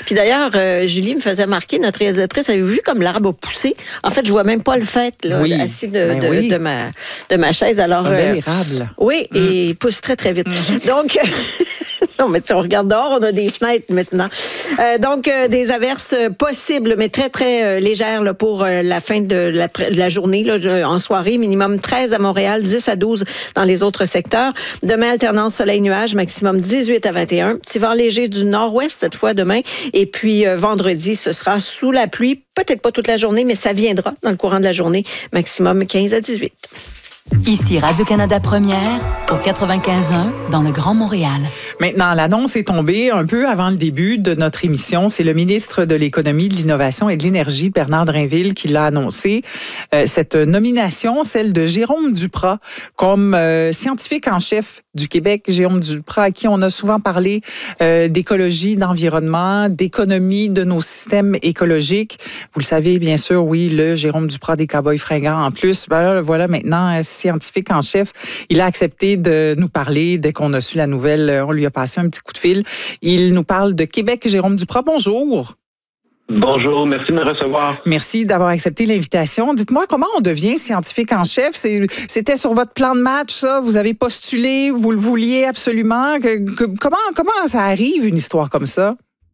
Puis d'ailleurs, Julie me faisait remarquer, notre réalisatrice, avez-vous vu comme l'arbre a poussé? En fait, je vois même pas le fait, là, assis de ma chaise. Alors, un bel érable. Oui, et il pousse très, très vite. Donc, non, mais on regarde dehors, on a des fenêtres maintenant. Donc, des averses possibles, mais très, très légères là, pour la fin de la journée, là, en soirée. Minimum 13 à Montréal, 10 à 12 dans les autres secteurs. Demain, alternance soleil-nuage, maximum 18 à 21. Petit vent léger du nord-ouest cette fois demain. Et puis, vendredi, ce sera sous la pluie. Peut-être pas toute la journée, mais ça viendra dans le courant de la journée. Maximum 15 à 18. Ici Radio-Canada Première, au 95.1, dans le Grand Montréal. Maintenant, l'annonce est tombée un peu avant le début de notre émission. C'est le ministre de l'Économie, de l'Innovation et de l'Énergie, Bernard Drinville, qui l'a annoncé. Cette nomination, celle de Jérôme Duprat, comme scientifique en chef du Québec. Jérôme Duprat, à qui on a souvent parlé d'écologie, d'environnement, d'économie de nos systèmes écologiques. Vous le savez, bien sûr, oui, le Jérôme Duprat des Cowboys fringants en plus. Ben, voilà maintenant scientifique en chef. Il a accepté de nous parler dès qu'on a su la nouvelle. On lui a passé un petit coup de fil. Il nous parle de Québec. Jérôme Duprat, bonjour. Bonjour, merci de me recevoir. Merci d'avoir accepté l'invitation. Dites-moi, comment on devient scientifique en chef? C'était sur votre plan de match, ça? Vous avez postulé, vous le vouliez absolument? Comment ça arrive, une histoire comme ça?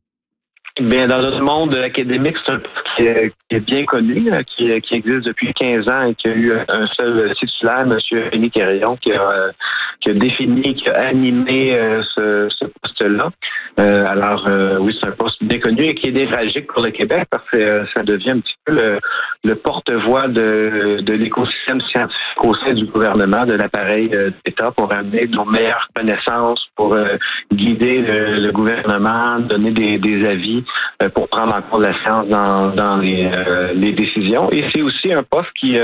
Bien, dans notre monde académique, c'est un poste qui est bien connu, qui existe depuis 15 ans et qui a eu un seul titulaire, M. Rémi Quérillon, qui a défini, qui a animé ce poste-là. Alors, oui, c'est un poste bien connu et qui est névralgique pour le Québec parce que ça devient un petit peu le porte-voix de l'écosystème scientifique au sein du gouvernement, de l'appareil d'État pour amener nos meilleures connaissances, pour guider le gouvernement, donner des avis pour prendre en compte la science dans les décisions. Et c'est aussi un poste qui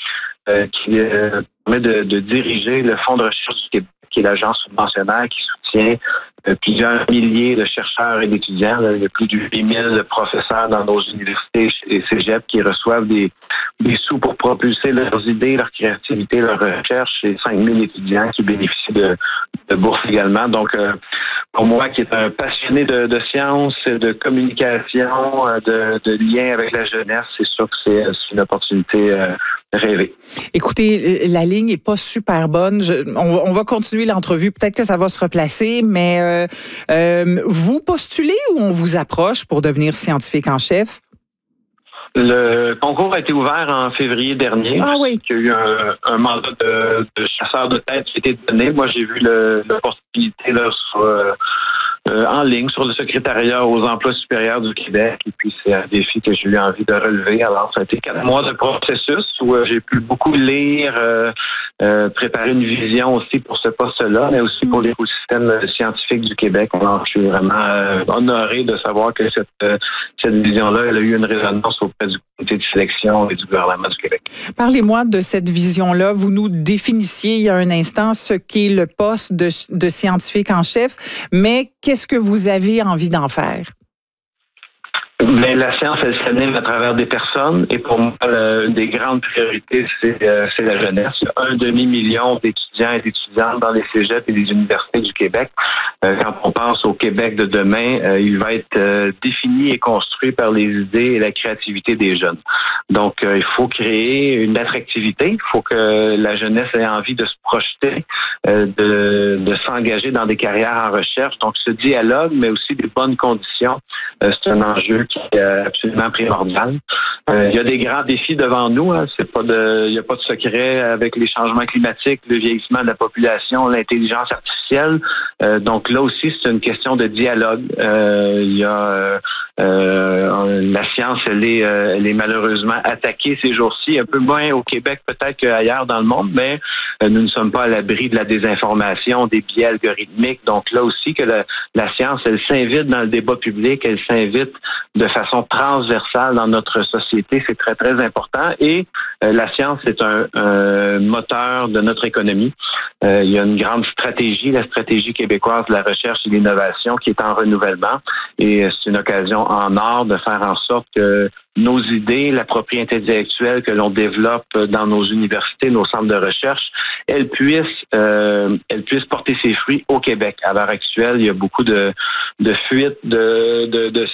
permet de diriger le Fonds de recherche du Québec, qui est l'agence subventionnaire qui soutient plusieurs milliers de chercheurs et d'étudiants. Il y a plus de 8000 professeurs dans nos universités et cégeps qui reçoivent des sous pour propulser leurs idées, leur créativité, leur recherche, et 5000 étudiants qui bénéficient de bourses également. Donc, pour moi, qui est un passionné de sciences, de communication, de lien avec la jeunesse, c'est sûr que c'est une opportunité rêvée. Écoutez, la ligne est pas super bonne. On va continuer l'entrevue. Peut-être que ça va se replacer, mais vous postulez ou on vous approche pour devenir scientifique en chef? Le concours a été ouvert en février dernier. Ah oui. Il y a eu un mandat de chasseur de tête qui a été donné. Moi, j'ai vu l'opportunité là en ligne sur le secrétariat aux emplois supérieurs du Québec. Et puis, c'est un défi que j'ai eu envie de relever. Alors, ça a été 4 mois de processus où j'ai pu beaucoup lire, préparer une vision aussi pour ce poste-là, mais aussi pour l'écosystème scientifique du Québec. Alors, je suis vraiment honoré de savoir que cette vision-là, elle a eu une résonance auprès du comité de sélection et du gouvernement du Québec. Parlez-moi de cette vision-là. Vous nous définissiez il y a un instant ce qu'est le poste de scientifique en chef, mais qu'est-ce que vous avez envie d'en faire? Mais la science, elle s'anime à travers des personnes et pour moi, une des grandes priorités, c'est la jeunesse. Il y a 1,5 million d'étudiants et d'étudiantes dans les cégeps et les universités du Québec. Quand on pense au Québec de demain, il va être défini et construit par les idées et la créativité des jeunes. Donc, il faut créer une attractivité. Il faut que la jeunesse ait envie de se projeter, de s'engager dans des carrières en recherche. Donc, ce dialogue, mais aussi des bonnes conditions, c'est un enjeu qui est absolument primordial. Il y a des grands défis devant nous. Hein. Il n'y a pas de secret avec les changements climatiques, le vieillissement de la population, l'intelligence artificielle. Donc là aussi, c'est une question de dialogue. Il y a la science, elle est malheureusement attaquée ces jours-ci, un peu moins au Québec peut-être qu'ailleurs dans le monde, mais nous ne sommes pas à l'abri de la désinformation, des biais algorithmiques. Donc là aussi que la science, elle s'invite dans le débat public, elle s'invite de façon transversale dans notre société. C'est très, très important. Et la science est un moteur de notre économie. Il y a une grande stratégie, la stratégie québécoise de la recherche et de l'innovation qui est en renouvellement. Et c'est une occasion en or de faire en sorte que nos idées, la propriété intellectuelle que l'on développe dans nos universités, nos centres de recherche, elles puissent porter ses fruits au Québec. À l'heure actuelle, il y a beaucoup de fuites de